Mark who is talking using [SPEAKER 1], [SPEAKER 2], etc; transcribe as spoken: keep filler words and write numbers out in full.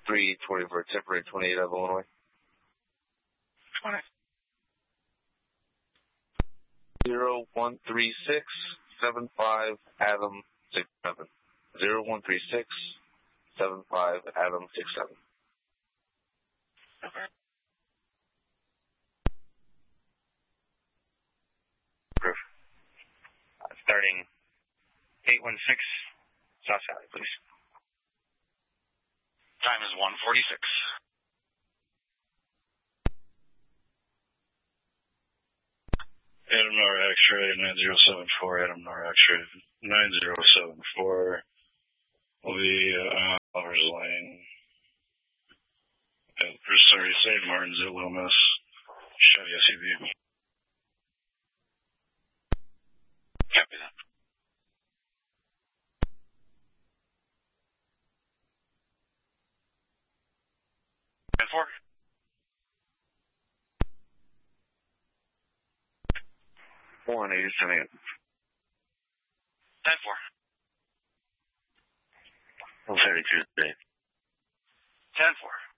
[SPEAKER 1] three twenty for temporary twenty-eight of Illinois.
[SPEAKER 2] twenty.
[SPEAKER 1] Zero one three six seven five Adam six seven. Zero one three six seven five Adam six seven.
[SPEAKER 2] Okay.
[SPEAKER 1] Proof.
[SPEAKER 2] Uh, starting eight one six South Valley, please. Time is one forty-six.
[SPEAKER 3] Adam Nor X-ray nine zero seven four, Adam Nor X-ray nine zero seven four will be uh, Oliver's Lane at, sorry, Saint Martin's at Loomis, Chevy S U V.
[SPEAKER 2] Copy that. ten four.
[SPEAKER 1] One eighty-seven.
[SPEAKER 2] ten four.
[SPEAKER 1] one thirty-two today.
[SPEAKER 2] ten four.